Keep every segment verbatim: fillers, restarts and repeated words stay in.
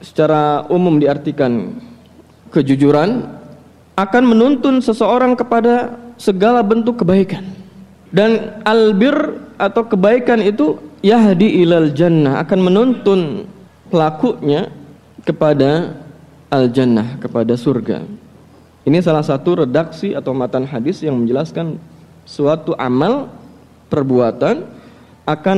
secara umum diartikan kejujuran, akan menuntun seseorang kepada segala bentuk kebaikan. Dan albir atau kebaikan itu yahdi ilal jannah, akan menuntun pelakunya kepada al-jannah, kepada surga. Ini salah satu redaksi atau matan hadis yang menjelaskan suatu amal perbuatan akan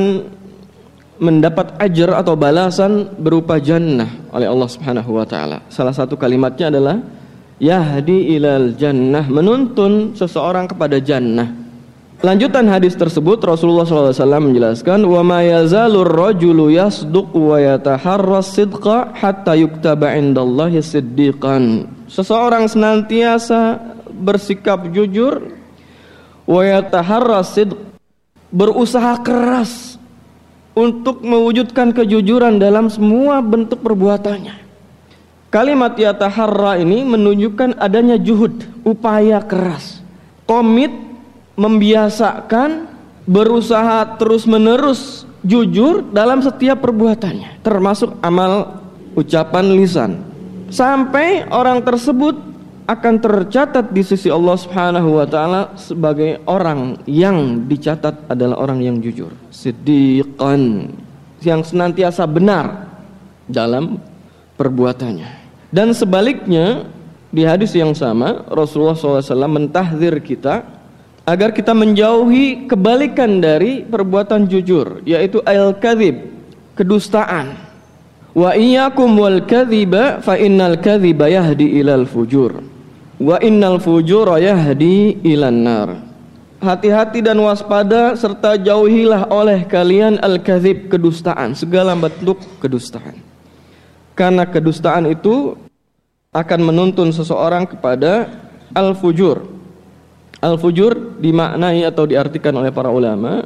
mendapat ajar atau balasan berupa jannah oleh Allah Subhanahu wa taala. Salah satu kalimatnya adalah yahdi ilal jannah, menuntun seseorang kepada jannah. Lanjutan hadis tersebut, Rasulullah shallallahu alaihi wasallam menjelaskan, wa ma yazalur rajulu yasduq wa yataharras sidqa hatta yuktaba indallahi siddiqan. Seseorang senantiasa bersikap jujur, wa yataharras sidq, berusaha keras untuk mewujudkan kejujuran dalam semua bentuk perbuatannya. Kalimat yataharra ini menunjukkan adanya juhud, upaya keras, komit, membiasakan, berusaha terus-menerus jujur dalam setiap perbuatannya, termasuk amal ucapan lisan, sampai orang tersebut akan tercatat di sisi Allah Subhanahu wa taala sebagai orang yang dicatat adalah orang yang jujur, siddiqan, yang senantiasa benar dalam perbuatannya. Dan sebaliknya, di hadis yang sama Rasulullah shallallahu alaihi wasallam mentahdzir kita agar kita menjauhi kebalikan dari perbuatan jujur, yaitu al-kadzib, kedustaan. Wa iyyakum wal kadziba fa innal kadziba yahdi ilal fujur wa innal fujura yahdi ilan nar. Hati-hati dan waspada serta jauhilah oleh kalian al-kadzib, kedustaan, segala bentuk kedustaan. Karena kedustaan itu akan menuntun seseorang kepada al-fujur. Al-fujur dimaknai atau diartikan oleh para ulama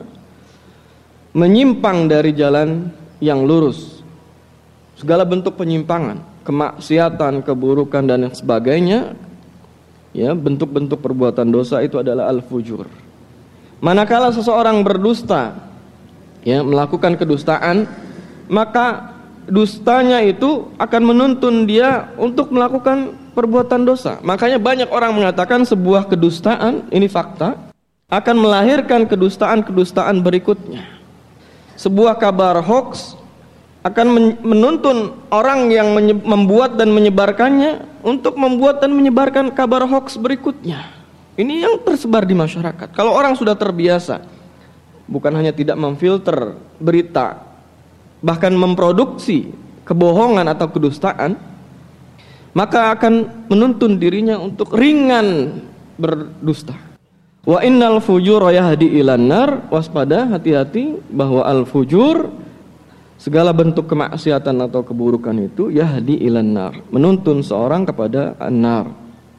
menyimpang dari jalan yang lurus. Segala bentuk penyimpangan, kemaksiatan, keburukan dan yang sebagainya, ya, bentuk-bentuk perbuatan dosa itu adalah al-fujur. Manakala seseorang berdusta, ya, melakukan kedustaan, maka dustanya itu akan menuntun dia untuk melakukan perbuatan dosa. Makanya banyak orang mengatakan sebuah kedustaan, ini fakta, akan melahirkan kedustaan-kedustaan berikutnya. Sebuah kabar hoax akan menuntun orang yang membuat dan menyebarkannya untuk membuat dan menyebarkan kabar hoax berikutnya. Ini yang tersebar di masyarakat. Kalau orang sudah terbiasa, bukan hanya tidak memfilter berita, bahkan memproduksi kebohongan atau kedustaan, maka akan menuntun dirinya untuk ringan berdusta. Wa innal fujura yahdi ilan nar, waspada, hati-hati bahwa al-fujur, segala bentuk kemaksiatan atau keburukan itu, yahdi ilan nar, menuntun seorang kepada an-nar.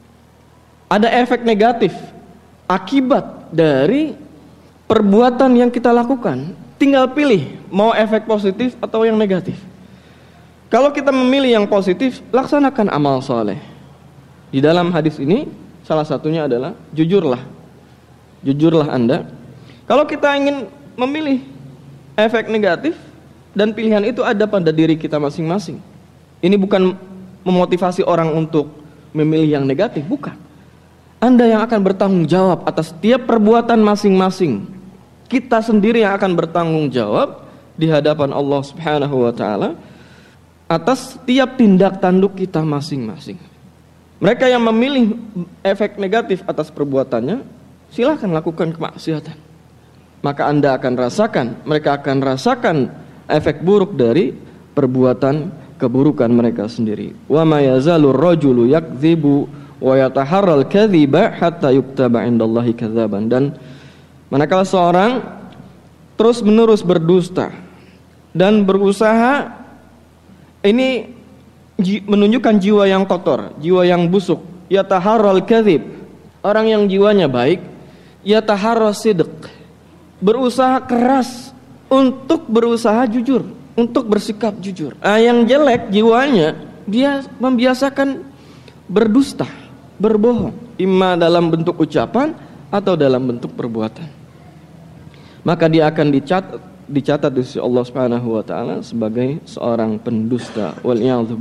Ada efek negatif akibat dari perbuatan yang kita lakukan. Tinggal pilih mau efek positif atau yang negatif. Kalau kita memilih yang positif, laksanakan amal soleh. Di dalam hadis ini, salah satunya adalah jujurlah. Jujurlah Anda. Kalau kita ingin memilih efek negatif, dan pilihan itu ada pada diri kita masing-masing. Ini bukan memotivasi orang untuk memilih yang negatif, bukan. Anda yang akan bertanggung jawab atas setiap perbuatan masing-masing. Kita sendiri yang akan bertanggung jawab di hadapan Allah Subhanahu wa taala atas setiap tindak tanduk kita masing-masing. Mereka yang memilih efek negatif atas perbuatannya, silakan lakukan kemaksiatan. Maka Anda akan rasakan, mereka akan rasakan efek buruk dari perbuatan keburukan mereka sendiri. Wa ma yazalur rajulu yakdzibu wa yataharral kadziba hatta yuktaba indallahi kadzaban. Dan manakala seorang terus-menerus berdusta dan berusaha, ini menunjukkan jiwa yang kotor, jiwa yang busuk. Yataharral kadzib, orang yang jiwanya baik. Yataharras sidq, berusaha keras untuk berusaha jujur, untuk bersikap jujur. Nah, yang jelek jiwanya, dia membiasakan berdusta, berbohong, imma dalam bentuk ucapan atau dalam bentuk perbuatan. Maka dia akan dicatat dicatat di sisi Allah Subhanahu wa taala sebagai seorang pendusta. Wal a'udzu